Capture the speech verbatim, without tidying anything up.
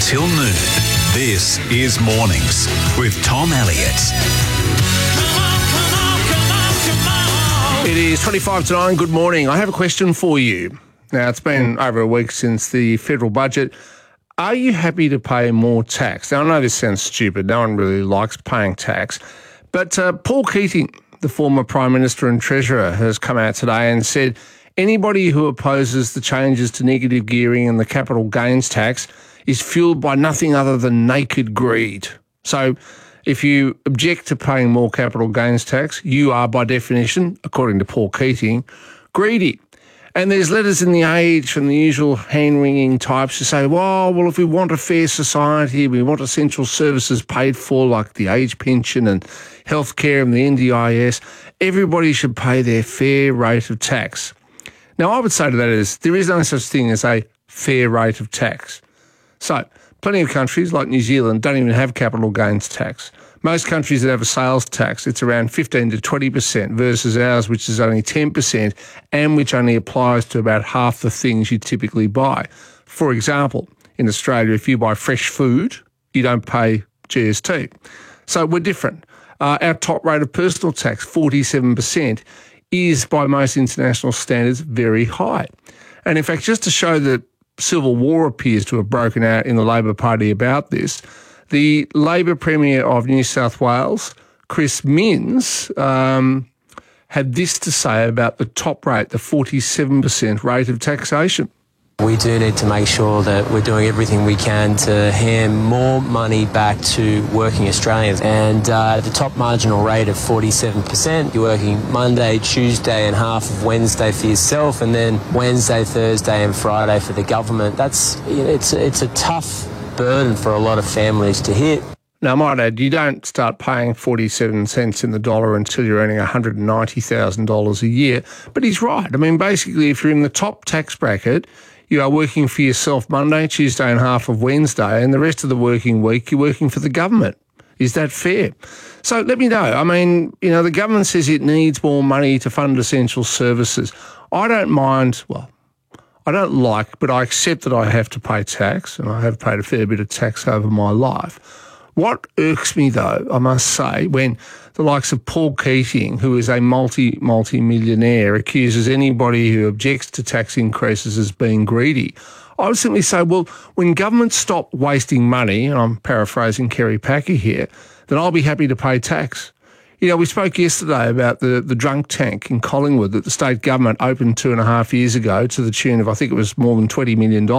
till noon. This is Mornings with Tom Elliott. It is twenty-five to nine. Good morning. I have a question for you. Now, it's been over a week since the federal budget. Are you happy to pay more tax? Now, I know this sounds stupid. No one really likes paying tax. But uh, Paul Keating, the former Prime Minister and Treasurer, has come out today and said anybody who opposes the changes to negative gearing and the capital gains tax is fueled by nothing other than naked greed. So if you object to paying more capital gains tax, you are by definition, according to Paul Keating, greedy. And there's letters in The Age from the usual hand-wringing types who say, well, well, if we want a fair society, we want essential services paid for like the age pension and healthcare and the N D I S, everybody should pay their fair rate of tax. Now, I would say to that is there is no such thing as a fair rate of tax. So, plenty of countries like New Zealand don't even have capital gains tax. Most countries that have a sales tax, it's around fifteen to twenty percent versus ours, which is only ten percent and which only applies to about half the things you typically buy. For example, in Australia, if you buy fresh food, you don't pay G S T. So we're different. Uh, our top rate of personal tax, forty-seven percent, is by most international standards very high. And in fact, just to show that civil war appears to have broken out in the Labor Party about this, the Labor Premier of New South Wales, Chris Minns, um, had this to say about the top rate, the forty-seven percent rate of taxation. We do need to make sure that we're doing everything we can to hand more money back to working Australians. And uh, the top marginal rate of forty-seven percent, you're working Monday, Tuesday and half of Wednesday for yourself, and then Wednesday, Thursday and Friday for the government. That's, you know, it's, it's a tough burden for a lot of families to hit. Now, I might add, you don't start paying forty-seven cents in the dollar until you're earning one hundred ninety thousand dollars a year. But he's right. I mean, basically, if you're in the top tax bracket, you are working for yourself Monday, Tuesday and half of Wednesday, and the rest of the working week you're working for the government. Is that fair? So let me know. I mean, you know, the government says it needs more money to fund essential services. I don't mind, well, I don't like, but I accept that I have to pay tax, and I have paid a fair bit of tax over my life. What irks me, though, I must say, when the likes of Paul Keating, who is a multi, multi-millionaire, accuses anybody who objects to tax increases as being greedy, I would simply say, well, when governments stop wasting money, and I'm paraphrasing Kerry Packer here, then I'll be happy to pay tax. You know, we spoke yesterday about the, the drunk tank in Collingwood that the state government opened two and a half years ago to the tune of, I think it was more than twenty million dollars.